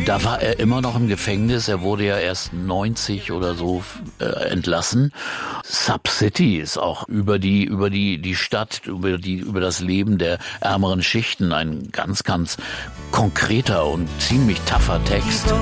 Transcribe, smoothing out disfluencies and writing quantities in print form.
Da war er immer noch im Gefängnis. Er wurde ja erst 90 oder so entlassen. Sub City ist auch über die Stadt, über das Leben der ärmeren Schichten ein ganz, ganz konkreter und ziemlich tougher Text.